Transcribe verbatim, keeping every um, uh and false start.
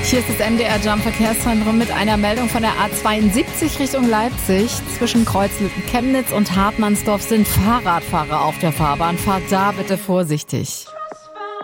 Hier ist das M D R Jump Verkehrszentrum mit einer Meldung von der A zweiundsiebzig Richtung Leipzig. Zwischen Kreuzlitten-Chemnitz und Hartmannsdorf sind Fahrradfahrer auf der Fahrbahn. Fahrt da bitte vorsichtig.